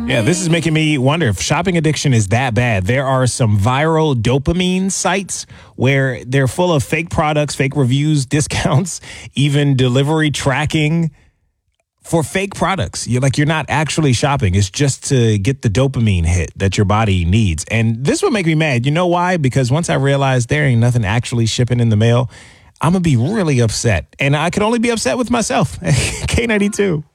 Yeah, this is making me wonder if shopping addiction is that bad. There are some viral dopamine sites where they're full of fake products, fake reviews, discounts, even delivery tracking for fake products. You're not actually shopping. It's just to get the dopamine hit that your body needs. And this would make me mad. You know why? Because once I realized there ain't nothing actually shipping in the mail, I'm going to be really upset. And I could only be upset with myself. K92.